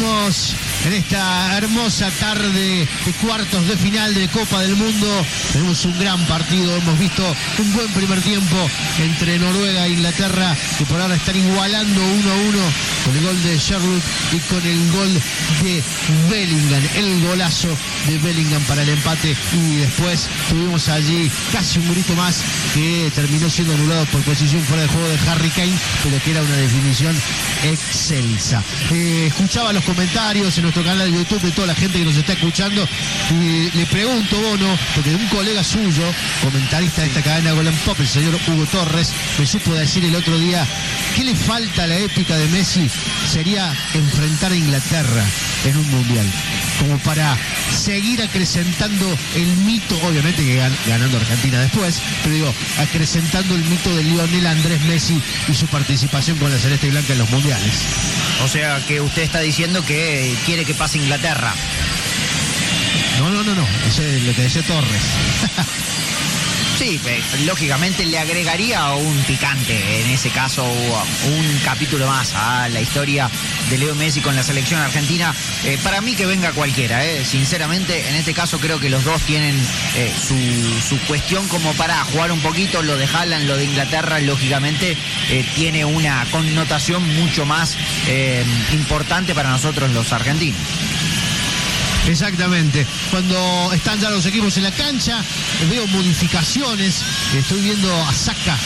seguimos en esta hermosa tarde de cuartos de final de Copa del Mundo. Tenemos un gran partido, hemos visto un buen primer tiempo entre Noruega e Inglaterra, que por ahora están igualando 1-1 con el gol de Sherwood y con el gol de Bellingham, el golazo de Bellingham para el empate. Y después tuvimos allí casi un grito más que terminó siendo anulado por posición fuera de juego de Harry Kane, pero que era una definición excelsa. Escuchaba los comentarios en nuestro canal de YouTube de toda la gente que nos está escuchando y le pregunto, Bono, porque un colega suyo, comentarista de esta cadena Golden Pop, el señor Hugo Torres, me supo decir el otro día, ¿qué le falta a la épica de Messi? Sería enfrentar a Inglaterra en un mundial, como para seguir acrecentando el mito, obviamente que ganando Argentina después, pero digo, acrecentando el mito de Lionel Andrés Messi y su participación con la celeste y blanca en los mundiales. O sea que usted está diciendo que quiere que pase Inglaterra. No, ese es lo que dice Torres. Sí, lógicamente le agregaría un picante, en ese caso un capítulo más a la historia de Leo Messi con la selección argentina. Para mí que venga cualquiera, sinceramente, en este caso creo que los dos tienen su cuestión como para jugar un poquito. Lo de Haaland, lo de Inglaterra, lógicamente tiene una connotación mucho más importante para nosotros los argentinos. Exactamente. Cuando están ya los equipos en la cancha, veo modificaciones. Estoy viendo a Saka